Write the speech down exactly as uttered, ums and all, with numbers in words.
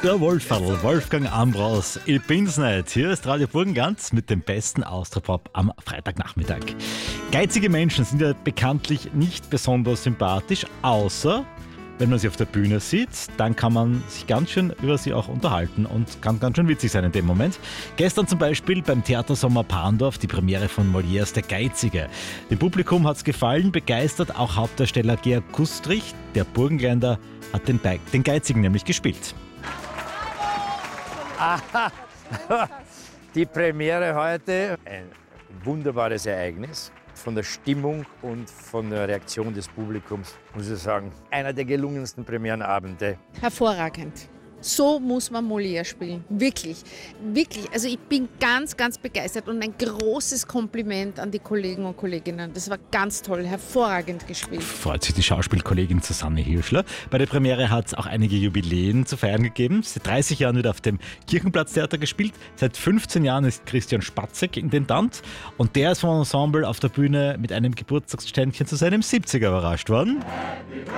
Der Wolferl, Wolfgang Ambros, ich bin's nicht. Hier ist Radio Burgenland mit dem besten Austropop am Freitagnachmittag. Geizige Menschen sind ja bekanntlich nicht besonders sympathisch, außer wenn man sie auf der Bühne sieht, dann kann man sich ganz schön über sie auch unterhalten und kann ganz schön witzig sein in dem Moment. Gestern zum Beispiel beim Theatersommer Parndorf die Premiere von Molières Der Geizige. Dem Publikum hat's gefallen, begeistert auch Hauptdarsteller Georg Kustrich. Der Burgenländer hat den, Be- den Geizigen nämlich gespielt. Aha. Die Premiere heute, ein wunderbares Ereignis. Von der Stimmung und von der Reaktion des Publikums, muss ich sagen, einer der gelungensten Premierenabende. Hervorragend. So muss man Molière spielen. Wirklich. Wirklich. Also ich bin ganz, ganz begeistert und ein großes Kompliment an die Kollegen und Kolleginnen. Das war ganz toll. Hervorragend gespielt. Freut sich die Schauspielkollegin Susanne Hirschler. Bei der Premiere hat es auch einige Jubiläen zu feiern gegeben. Seit dreißig Jahren wird auf dem Kirchenplatztheater gespielt. Seit fünfzehn Jahren ist Christian Spatzek Intendant. Und der ist vom Ensemble auf der Bühne mit einem Geburtstagsständchen zu seinem siebziger überrascht worden.